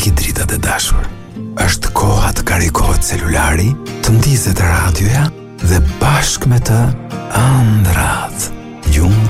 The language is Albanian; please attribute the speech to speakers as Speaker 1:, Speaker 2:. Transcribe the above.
Speaker 1: ki dritat e dashur. Është koha të karikohet celulari, të ndizet radioja dhe bashkë me të ëndrat.